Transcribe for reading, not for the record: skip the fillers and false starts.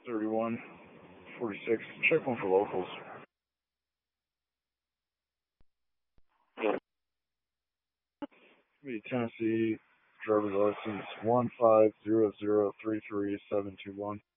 3146. Check one for locals. Be Tennessee driver's license 150033721.